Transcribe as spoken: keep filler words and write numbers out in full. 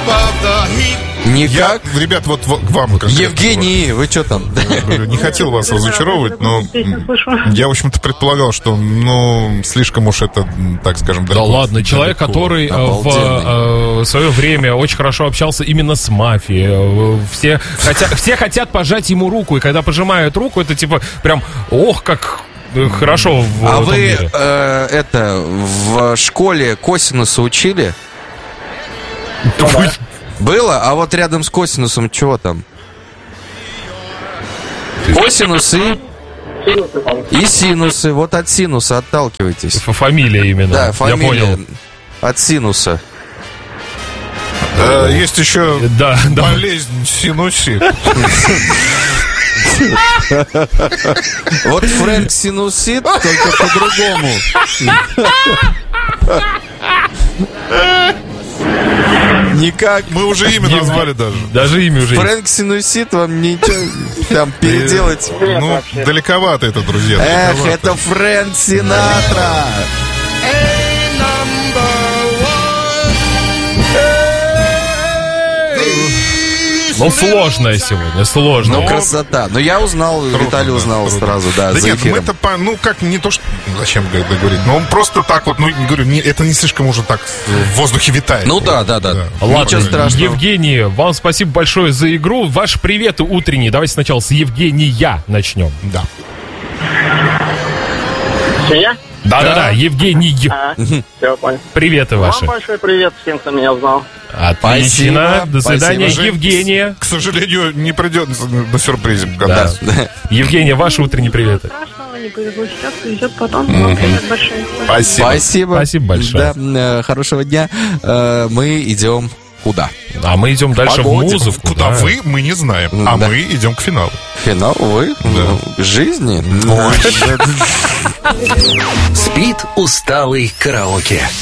Никак. Я, ребят, вот, вот к вам. Евгений, вы что там? Не хотел вас разочаровывать, но я, в общем-то, предполагал, что, ну, слишком уж это, так скажем... Да ладно, человек, который в свое время очень хорошо общался именно с мафией. Все хотят, все хотят пожать ему руку, и когда пожимают руку, это типа прям, ох, как... Хорошо в А этом вы мире. э, это в школе косинусы учили? Да. Было? А вот рядом с косинусом чего там? Косинусы и синусы. Вот от синуса отталкивайтесь. Фамилия именно. Да, фамилия. Я понял. От синуса. Да, есть еще да, болезнь синусит. Вот Фрэнк Синусит, только по-другому. Никак. Мы уже имя назвали даже. Даже имя уже. Фрэнк Синусит, вам ничего там переделать. Ну, далековато это, друзья. Эх, это Фрэнк Синатра. Ну, сложная сегодня, сложно. Ну, красота. Но я узнал, Трудно, Виталий узнал да, сразу, да, да за нет, эфиром. мы-то, по, ну, как, не то, что... Зачем говорить? Но он просто так вот, ну, говорю, не, это не слишком уже так в воздухе витает. Ну, да, да, да. Ладно, ничего страшного. Евгений, вам спасибо большое за игру. Ваши приветы утренние. Давайте сначала с Евгения начнем. Да. Я? Да-да-да, Евгений. А, все, понял. Приветы ваши. Вам большой привет всем, кто меня узнал. Отлично. Спасибо. До свидания, Спасибо. Евгения. К сожалению, не придет на сюрпризе. Да. Евгения, ваши утренние приветы. Страшного не повезло сейчас, повезет потом. Вам привет большой. Спасибо. Спасибо. Спасибо большое. Да, э, хорошего дня. Э, мы идем куда? А мы идем дальше Погоде. в музыку. Куда да. вы, мы не знаем. А Да. мы идем к финалу. Финал, вы? Да. Жизни? Спит усталый караоке.